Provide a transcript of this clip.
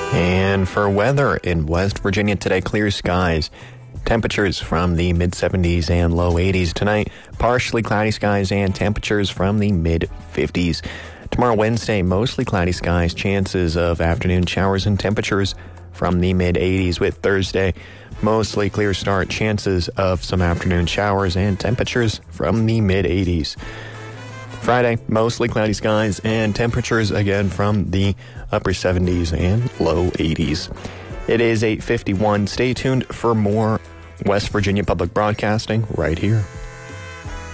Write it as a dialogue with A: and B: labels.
A: And for weather in West Virginia today, clear skies. Temperatures from the mid-70s and low 80s tonight. Partially cloudy skies and temperatures from the mid-50s. Tomorrow, Wednesday, mostly cloudy skies. Chances of afternoon showers and temperatures from the mid-80s. With Thursday, mostly clear start. Chances of some afternoon showers and temperatures from the mid-80s. Friday, mostly cloudy skies and temperatures again from the upper 70s and low 80s. It is 8:51. Stay tuned for more West Virginia Public Broadcasting right here.